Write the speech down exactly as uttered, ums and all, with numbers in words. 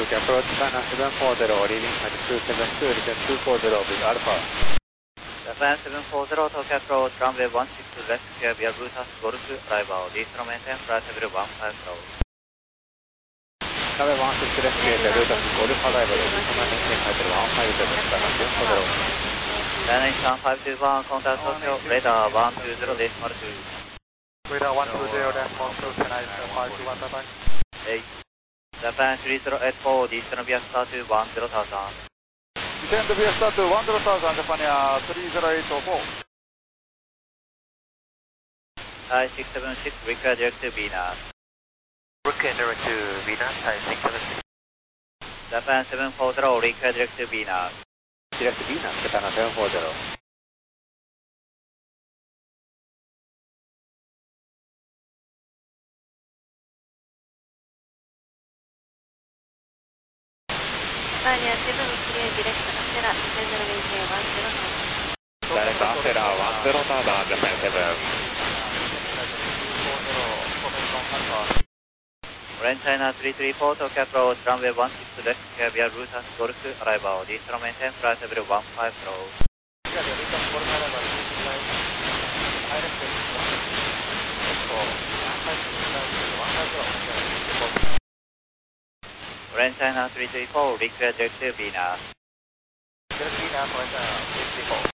can approach China seven four zero, leaving at two seven two, return two four zero with Alpha. Japan seven four zero, Tokyo approach, runway one six two left, clear via Bluetooth, Golf, arrival, distro maintain, flight level one five zero. Runway one six two left, clear via Bluetooth, Golf, arrival, distro maintain, flight level one five zero, China seven four zero. Destination five two one, contact Tokyo, radar one two zero, decimal two. Radar one two zero, decimal two, can I five two one, bye bye. eight. Japan three zero eight four, descend via star to one zero thousand. Descend via star to one zero thousand, Japan Air three zero eight four. Thai six seven six, require direct to Venus. Require direct to Venus, Thai six seven six. Japan seven four zero, require direct to Venus. Direct to Venus, Japan seven four zero. Japan seven clear direct Acera, descend runway one zero thousand. Direct Acera one zero thousand, Japan seven. Orange China three three four, Tokyo approach, runway one six two left, clear via Bluetooth, Golf, arrival, distro maintain, flight level one five zero. Orange China three three four, require direct to Venus. Direct Venus, Orange China three three four.